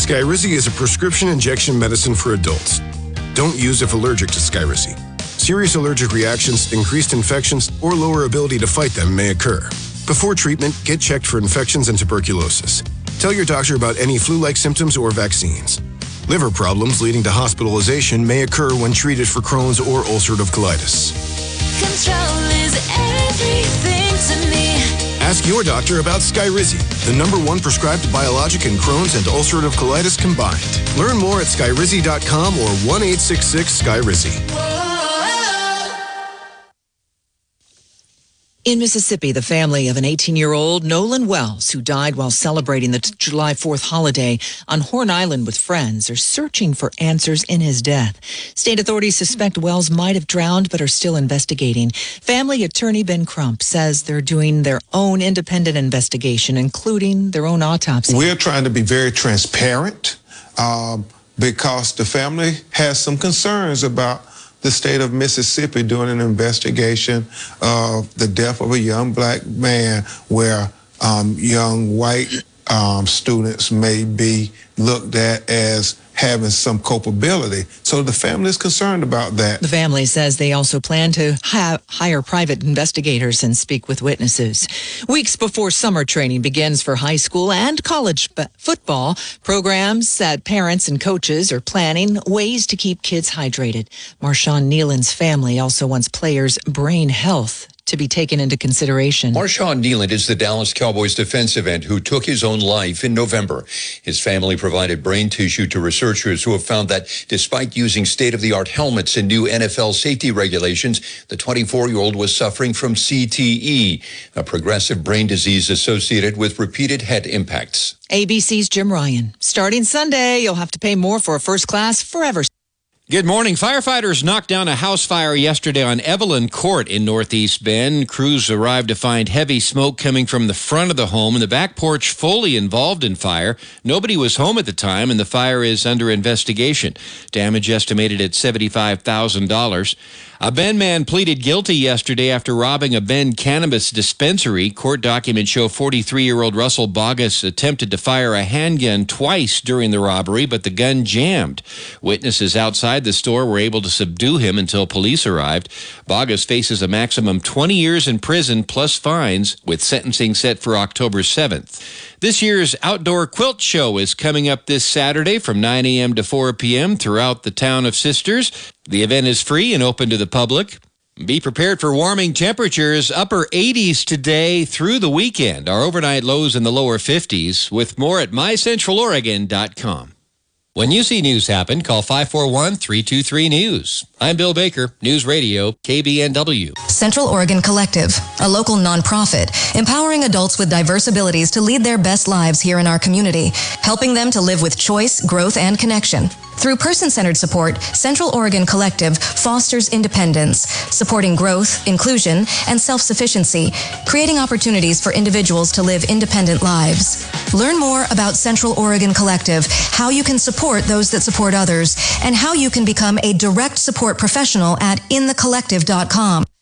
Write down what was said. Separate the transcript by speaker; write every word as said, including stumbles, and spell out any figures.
Speaker 1: Skyrizi is a prescription injection medicine for adults. Don't use if allergic to Skyrizi. Serious allergic reactions, increased infections, or lower ability to fight them may occur. Before treatment, get checked for infections and tuberculosis. Tell your doctor about any flu-like symptoms or vaccines. Liver problems leading to hospitalization may occur when treated for Crohn's or ulcerative colitis.
Speaker 2: Control is everything to me.
Speaker 1: Ask your doctor about Skyrizi, the number one prescribed biologic in Crohn's and ulcerative colitis combined. Learn more at skyrizi dot com or one eight six six Skyrizi.
Speaker 3: In Mississippi, the family of an eighteen-year-old Nolan Wells, who died while celebrating the July fourth holiday on Horn Island with friends, are searching for answers in his death. State authorities suspect Wells might have drowned, but are still investigating. Family attorney Ben Crump says they're doing their own independent investigation, including their own autopsy.
Speaker 4: We're trying to be very transparent um, because the family has some concerns about the state of Mississippi doing an investigation of the death of a young black man where um, young white um, students may be looked at as having some culpability. So the family is concerned about that.
Speaker 3: The family says they also plan to ha- hire private investigators and speak with witnesses. Weeks before summer training begins for high school and college b- football, programs that parents and coaches are planning ways to keep kids hydrated. Marshawn Nealon's family also wants players' brain health to be taken into consideration.
Speaker 5: Marshawn Nealon is the Dallas Cowboys defensive end who took his own life in November. His family provided brain tissue to researchers who have found that despite using state-of-the-art helmets and new N F L safety regulations, the twenty-four-year-old was suffering from C T E, a progressive brain disease associated with repeated head impacts.
Speaker 3: A B C's Jim Ryan. Starting Sunday, you'll have to pay more for a first-class forever.
Speaker 6: Good morning. Firefighters knocked down a house fire yesterday on Evelyn Court in Northeast Bend. Crews arrived to find heavy smoke coming from the front of the home and the back porch fully involved in fire. Nobody was home at the time, and the fire is under investigation. Damage estimated at seventy-five thousand dollars. A Bend man pleaded guilty yesterday after robbing a Bend cannabis dispensary. Court documents show forty-three-year-old Russell Bogus attempted to fire a handgun twice during the robbery, but the gun jammed. Witnesses outside the store were able to subdue him until police arrived. Bogus faces a maximum twenty years in prison plus fines, with sentencing set for October seventh. This year's Outdoor Quilt Show is coming up this Saturday from nine a.m. to four p.m. throughout the town of Sisters. The event is free and open to the public. Be prepared for warming temperatures, upper eighties today through the weekend. Our overnight lows in the lower fifties, with more at my central oregon dot com. When you see news happen, call five four one, three two three, news. I'm Bill Baker, News Radio, K B N W.
Speaker 7: Central Oregon Collective, a local nonprofit empowering adults with diverse abilities to lead their best lives here in our community, helping them to live with choice, growth, and connection. Through person-centered support, Central Oregon Collective fosters independence, supporting growth, inclusion, and self-sufficiency, creating opportunities for individuals to live independent lives. Learn more about Central Oregon Collective, how you can support those that support others, and how you can become a direct support professional at in the collective dot com.